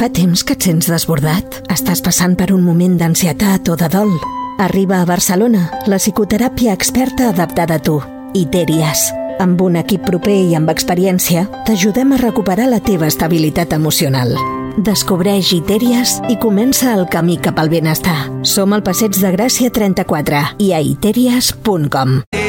Fa temps que et sents desbordat? Estàs passant per un moment d'ansietat o de dol? Arriba a Barcelona la psicoteràpia experta adaptada a tu, Itèries. Amb un equip proper i amb experiència, t'ajudem a recuperar la teva estabilitat emocional. Descobreix Itèries i comença el camí cap al benestar. Som al Passeig de Gràcia 34 i a itèries.com.